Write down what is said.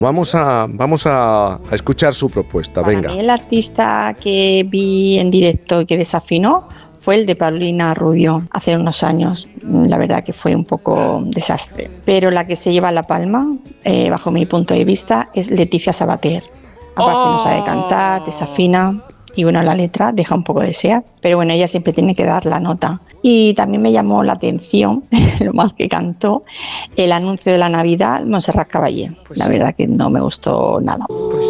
Vamos a escuchar su propuesta, Para venga. mí el artista que vi en directo y que desafinó fue el de Paulina Rubio hace unos años. La verdad que fue un poco desastre. Pero la que se lleva la palma, bajo mi punto de vista, es Leticia Sabater. Aparte no sabe cantar, desafina y bueno, la letra deja un poco de desear. Pero bueno, ella siempre tiene que dar la nota. Y también me llamó la atención, lo mal que cantó, el anuncio de la Navidad, Montserrat Caballé. La verdad que no me gustó nada.